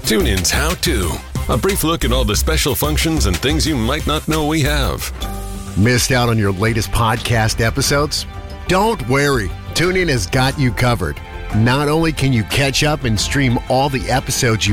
TuneIn's How To. A brief look at all the special functions and things you might not know we have. Missed out on your latest podcast episodes? Don't worry. TuneIn has got you covered. Not only can you catch up and stream all the episodes you